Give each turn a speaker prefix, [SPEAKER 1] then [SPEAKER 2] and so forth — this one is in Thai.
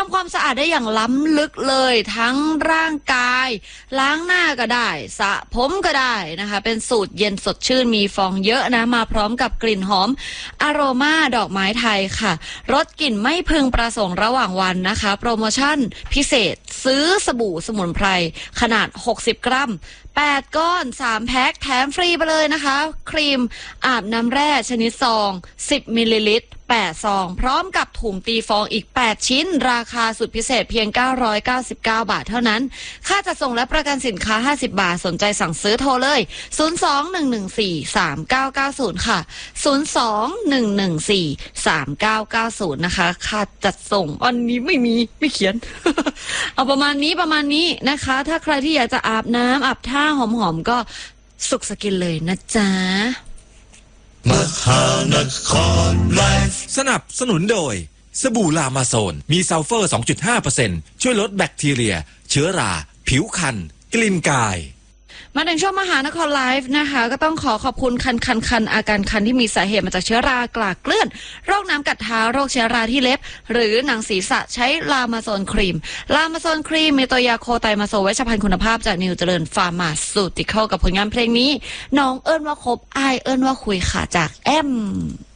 [SPEAKER 1] ำความสะอาดได้อย่างล้ำลึกเลยทั้งร่างกายล้างหน้าก็ได้สระผมก็ได้นะคะเป็นสูตรเย็นสดชื่นมีฟองเยอะนะมาพร้อมกับกลิ่นหอมอโรมาดอกไม้ไทยค่ะรสกลิ่นไม่พึงประสงค์ระหว่างวันนะคะโปรโมชั่นพิเศษซื้อสบู่สมุนไพรขนาด60 กรัม8 ก้อน3 แพ็คแถมฟรีไปเลยนะคะครีมอาบน้ำแร่ชนิดซอง10 มิลลิลิตร8 ซองพร้อมกับถุงตีฟองอีก8 ชิ้นราคาสุดพิเศษเพียง999 บาทเท่านั้นค่าจัดส่งและประกันสินค้า50 บาทสนใจสั่งซื้อโทรเลย02-114-3990ค่ะ02-114-3990นะคะค่าจัดส่งอันนี้ไม่เขียน เอาประมาณนี้นะคะถ้าใครที่อยากจะอาบน้ำอาบท่าหอมๆก็สุขสกินเลยนะจ๊ะ
[SPEAKER 2] มหานครไลฟ์สนับสนุนโดยสบู่ลามาโซนมีซัลเฟอร์ 2.5% ช่วยลดแบคทีเรียเชื้อราผิวคันกลิ่นกาย
[SPEAKER 1] มาถึงช่วงมหานครไลฟ์นะคะก็ต้องขอบคุณคันอาการคันที่มีสาเหตุมาจากเชื้อรากลากเกลื่อนโรคน้ำกัดเท้าโรคเชื้อราที่เล็บหรือหนังศีรษะใช้ลามาโซนครีมลามาโซนครีมมีตัวยาโคไตมาโซเวชภัณฑ์คุณภาพจากนิวเจริญฟาร์มาซูติคอลกับผลงานเพลงนี้น้องเอิ้นว่าคบอายเอิ้นว่าคุยค่ะจากแอม